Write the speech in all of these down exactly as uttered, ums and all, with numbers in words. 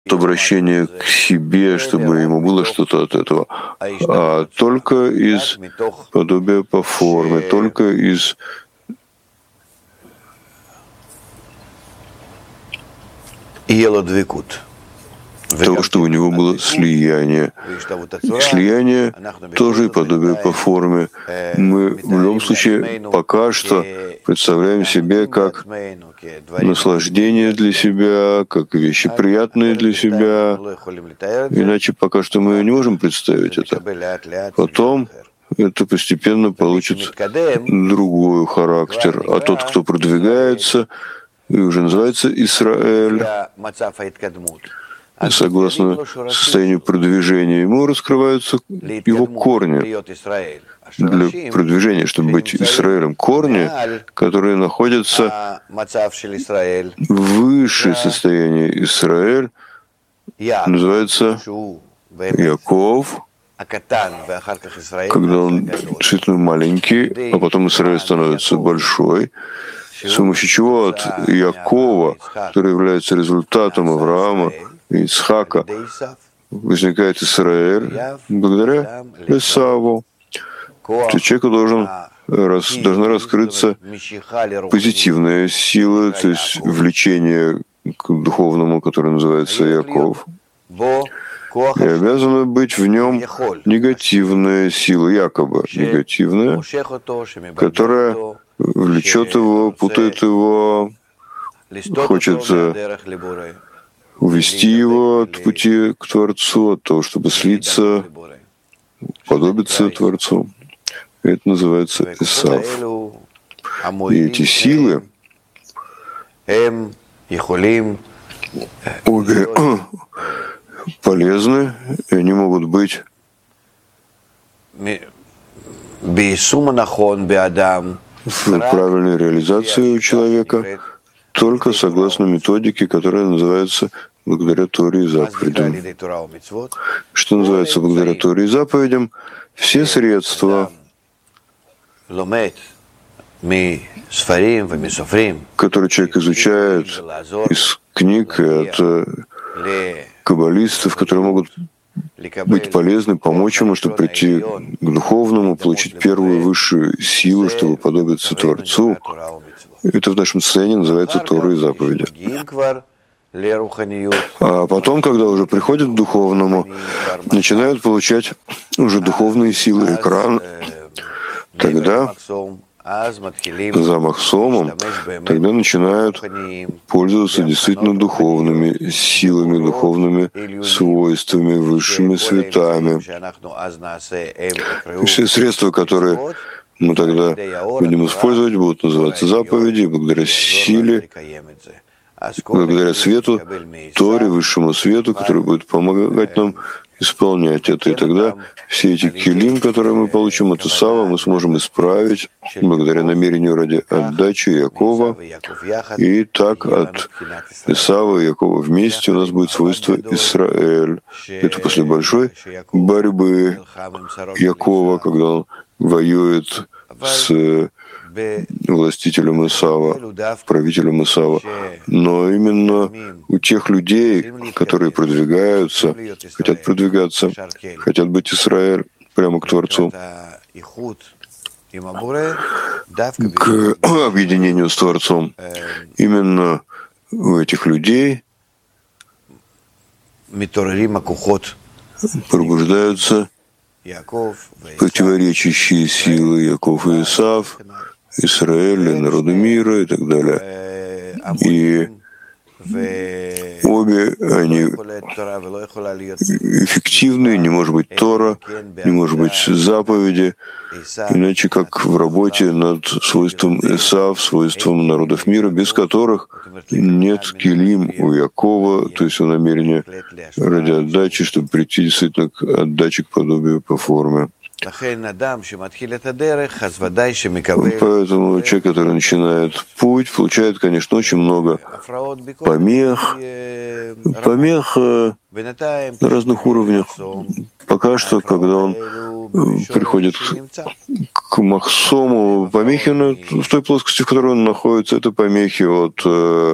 обращение к себе, чтобы ему было что-то от этого, а только из подобия по форме, только из того, что у него было слияние. И слияние тоже и подобие по форме. Мы в любом случае пока что представляем себе как наслаждение для себя, как вещи приятные для себя. Иначе пока что мы не можем представить это. Потом это постепенно получит другой характер. А тот, кто продвигается, и уже называется Исраэль, согласно состоянию продвижения, ему раскрываются его корни для продвижения, чтобы быть Израилем. Корни, которые находятся выше состояния Израиль, называется Яков, когда он действительно маленький, а потом Израиль становится большой, с помощью чего от Якова, который является результатом Авраама, Ицхака, возникает Исраэль благодаря Исаву. То есть человеку должен, рас, должна раскрыться позитивная сила, то есть влечение к духовному, которое называется Яков. И обязана быть в нем негативная сила, якобы негативная, которая влечет его, путает его, хочет увести его от пути к Творцу, от того, чтобы слиться, подобиться Творцу. Это называется Исав. И эти силы обе полезны, и они могут быть в правильной реализации у человека только согласно методике, которая называется благодаря Торе и заповедям. Что называется благодаря Торе и заповедям? Все средства, которые человек изучает из книг и от каббалистов, которые могут быть полезны, помочь ему, чтобы прийти к духовному, получить первую высшую силу, чтобы подобиться Творцу. Это в нашем состоянии называется Тора и заповеди. А потом, когда уже приходят к духовному, начинают получать уже духовные силы, экран, тогда за Махсомом, тогда начинают пользоваться действительно духовными силами, духовными свойствами, высшими светами. Все средства, которые мы тогда будем использовать, будут называться заповеди, благодаря силе, благодаря свету, Торе, высшему свету, который будет помогать нам исполнять это. И тогда все эти килим, которые мы получим от Исава, мы сможем исправить благодаря намерению ради отдачи Якова. И так от Исава и Якова вместе у нас будет свойство Исраэль. Это после большой борьбы Якова, когда он воюет с властителем Исава, правителем Исава. Но именно у тех людей, которые продвигаются, хотят продвигаться, хотят быть Исраэль прямо к Творцу, к объединению с Творцом, именно у этих людей пробуждаются противоречащие силы Яков и Исав, Израиля, народу мира и так далее. И обе они эффективны, не может быть Тора, не может быть заповеди, иначе как в работе над свойством Исав, свойством народов мира, без которых нет килим у Якова, то есть у намерения ради отдачи, чтобы прийти действительно к отдаче, к подобию по форме. Поэтому человек, который начинает путь, получает, конечно, очень много помех, помех на разных уровнях. Пока что, когда он приходит к к Махсому помехи на, в той плоскости, в которой он находится, это помехи от э,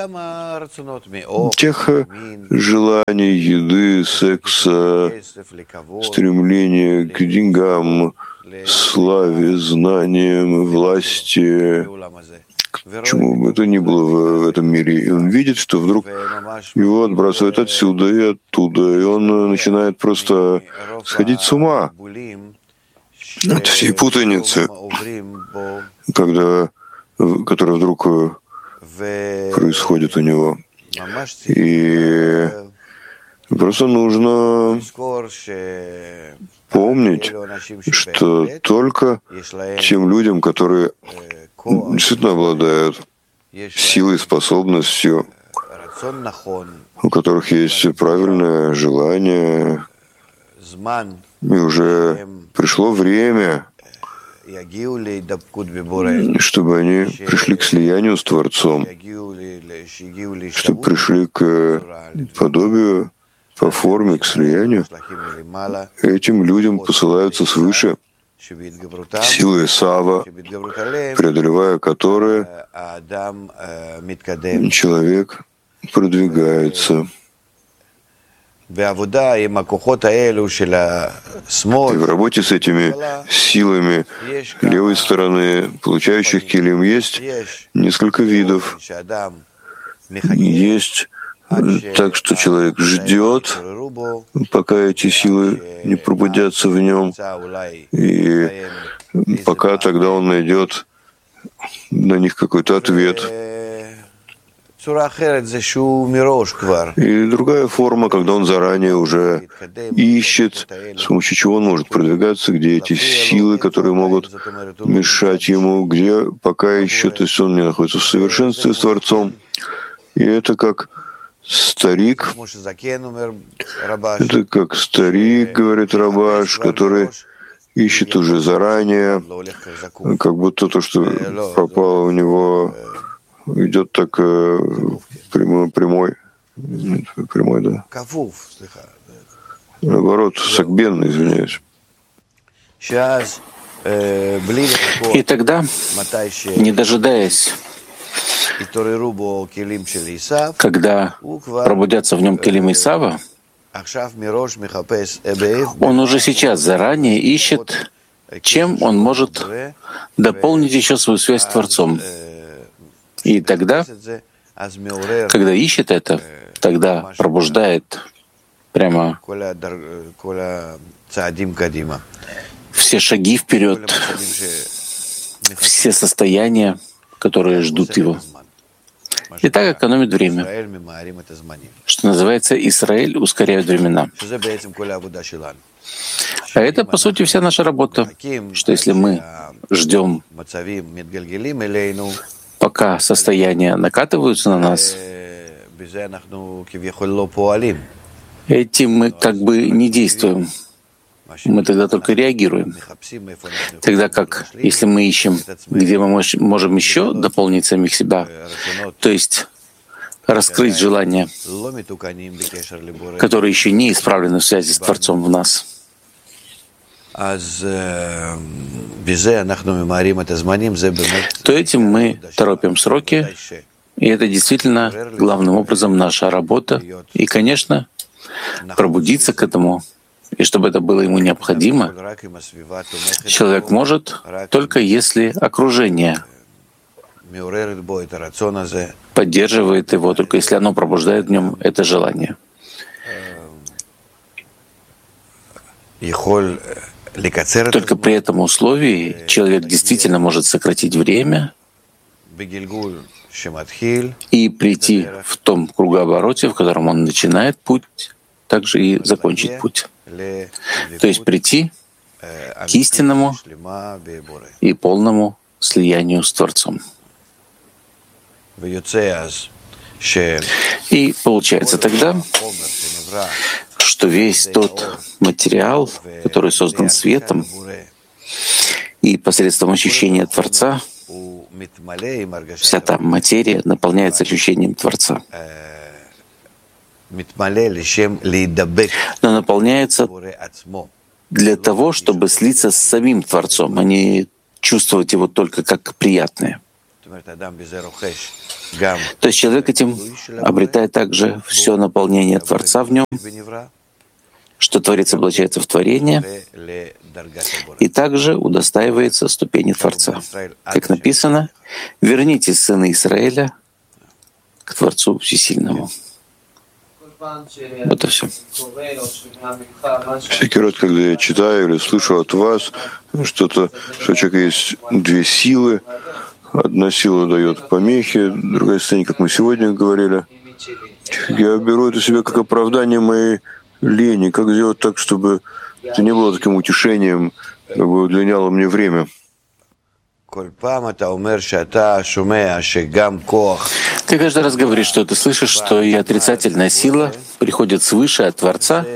тех э, желаний, еды, секса, стремления к деньгам, славе, знаниям, власти, к чему бы это ни было в, в этом мире. И он видит, что вдруг его отбрасывают отсюда и оттуда, и он начинает просто сходить с ума от всей путаницы, когда, которая вдруг происходит у него. И просто нужно помнить, что только тем людям, которые действительно обладают силой, способностью, у которых есть правильное желание, и уже пришло время, чтобы они пришли к слиянию с Творцом, чтобы пришли к подобию, по форме, к слиянию. Этим людям посылаются свыше силы Сава, преодолевая которые человек продвигается. И в работе с этими силами левой стороны, получающих килим, есть несколько видов. Есть так, что человек ждет, пока эти силы не пробудятся в нем, и пока тогда он найдет на них какой-то ответ. И другая форма, когда он заранее уже ищет, с помощью чего он может продвигаться, где эти силы, которые могут мешать ему, где пока еще, то есть он не находится в совершенстве с Творцом. И это как старик, это как старик, говорит Рабаш, который ищет уже заранее, как будто то, что пропало у него, идет так э, прямой, прямой, прямой, да. Наоборот, сагбен, извиняюсь. И тогда, не дожидаясь, когда пробудятся в нем келим Исава, он уже сейчас заранее ищет, чем он может дополнить еще свою связь с Творцом. И тогда, когда ищет это, тогда пробуждает прямо все шаги вперед, все состояния, которые ждут его. И так экономит время. Что называется, Израиль ускоряет времена. А это, по сути, вся наша работа, что если мы ждем, пока состояния накатываются на нас, этим мы как бы не действуем. Мы тогда только реагируем. Тогда как, если мы ищем, где мы можем еще дополнить самих себя, то есть раскрыть желания, которые еще не исправлены в связи с Творцом в нас, то этим мы торопим сроки, и это действительно главным образом наша работа. И, конечно, пробудиться к этому, и чтобы это было ему необходимо, человек может только если окружение поддерживает его, только если оно пробуждает в нем это желание. Только при этом условии человек действительно может сократить время и прийти в том кругообороте, в котором он начинает путь, также и закончить путь. То есть прийти к истинному и полному слиянию с Творцом. И получается тогда, что весь тот материал, который создан светом, и посредством ощущения Творца, вся та материя наполняется ощущением Творца. Но наполняется для того, чтобы слиться с самим Творцом, а не чувствовать его только как приятное. То есть человек этим обретает также все наполнение Творца в нем, что Творец облачается в творение, и также удостаивается ступени Творца. Как написано, «Вернитесь, сыны Израиля, к Творцу Всесильному». Вот и все. Всякий раз, когда я читаю или слышу от вас что-то, что у человека есть две силы, одна сила дает помехи, другая сила, как мы сегодня говорили, я беру это себе как оправдание моей лени. Как сделать так, чтобы это не было таким утешением, как бы удлиняло мне время? Ты каждый раз говоришь, что ты слышишь, что и отрицательная сила приходит свыше от Творца,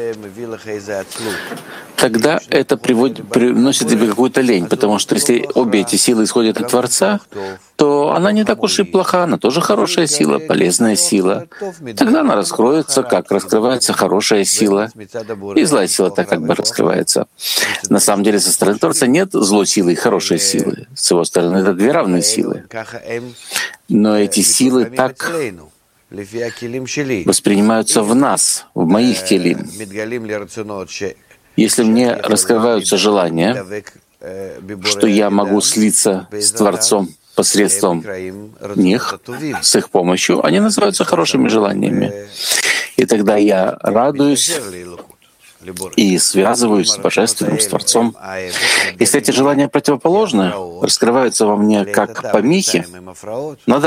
тогда это приводит, приносит тебе какую-то лень, потому что если обе эти силы исходят от Творца, то она не так уж и плоха, она тоже хорошая сила, полезная сила. Тогда она раскроется, как раскрывается хорошая сила, и злая сила так как бы раскрывается. На самом деле со стороны Творца нет злой силы и хорошей силы. С его стороны это две равные силы. Но эти силы так воспринимаются в нас, в моих келим. Если мне раскрываются желания, что я могу слиться с Творцом посредством них, с их помощью, они называются хорошими желаниями. И тогда я радуюсь и связываюсь с Божественным, с Творцом. Если эти желания противоположны, раскрываются во мне как помехи, надо